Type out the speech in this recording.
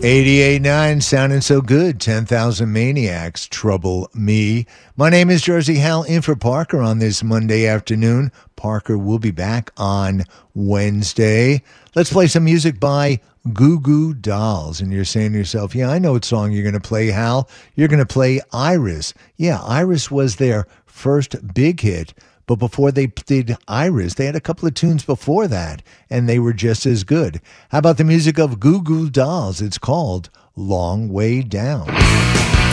88.9, sounding so good. 10,000 Maniacs, Trouble Me. My name is Jersey Hal, in for Parker on this Monday afternoon. Parker will be back on Wednesday. Let's play some music by Goo Goo Dolls. And you're saying to yourself, yeah, I know what song you're going to play, Hal. You're going to play Iris. Yeah, Iris was their first big hit. But before they did Iris, they had a couple of tunes before that, and they were just as good. How about the music of Goo Goo Dolls? It's called Long Way Down.